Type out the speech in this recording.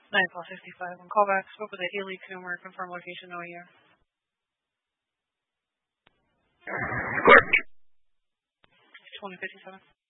9:65 on callback. Spoke with a Haley Coomer. Confirm location, OEU. 2057.